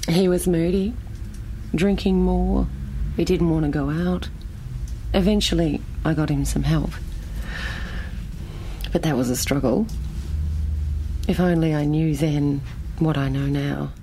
He was moody, drinking more. He didn't want to go out. Eventually, I got him some help. But that was a struggle. If only I knew then what I know now.